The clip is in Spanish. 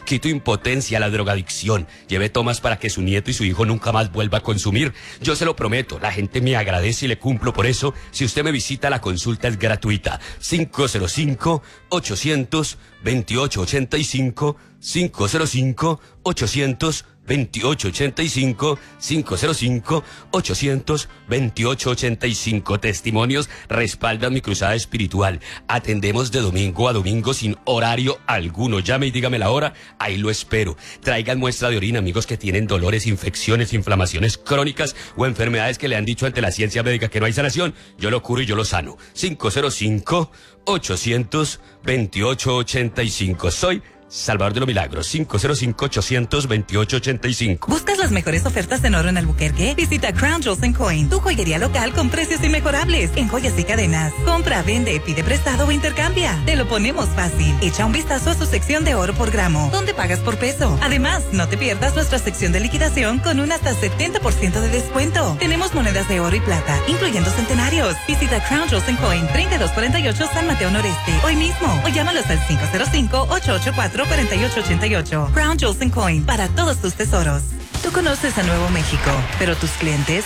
Quito impotencia, la drogadicción. Lleve tomas para que su nieto y su hijo nunca más vuelva a consumir. Yo se lo prometo, la gente me agradece y le cumplo por eso. Si usted me visita, la consulta es gratuita. 505-800-2885, 505-800-2885, 505-800-2885. Testimonios respaldan mi cruzada espiritual. Atendemos de domingo a domingo sin horario alguno. Llame y dígame la hora, ahí lo espero. Traigan muestra de orina, amigos que tienen dolores, infecciones, inflamaciones crónicas o enfermedades que le han dicho ante la ciencia médica que no hay sanación. Yo lo curo y yo lo sano. 505-800-2885. Soy Salvador de los Milagros, 505-800-2885. ¿Buscas las mejores ofertas en oro en Albuquerque? Visita Crown Jewels & Coin, tu joyería local con precios inmejorables en joyas y cadenas. Compra, vende, pide prestado o intercambia. Te lo ponemos fácil. Echa un vistazo a su sección de oro por gramo, donde pagas por peso. Además, no te pierdas nuestra sección de liquidación con un hasta 70% de descuento. Tenemos monedas de oro y plata, incluyendo centenarios. Visita Crown Jewels & Coin, 3248 San Mateo Noreste, hoy mismo. O llámalos al 505-884-4888. Crown Jewels & Coin, para todos tus tesoros. Tú conoces a Nuevo México, pero tus clientes